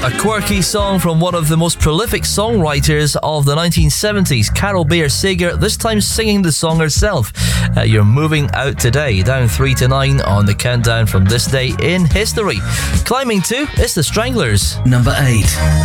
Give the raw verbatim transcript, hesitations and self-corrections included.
A quirky song from one of the most prolific songwriters of the nineteen seventies, Carol Bayer Sager, this time singing the song herself. Uh, you're moving out today, down three to nine on the countdown from this day in history. Climbing to, it's the Stranglers. Number eight.